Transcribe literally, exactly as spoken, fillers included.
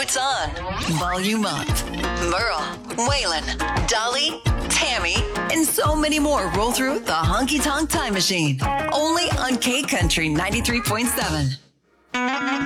Boots On, Volume Up. Merle, Waylon, Dolly, Tammy, and so many more roll through the Honky Tonk Time Machine. Only on K Country ninety-three point seven.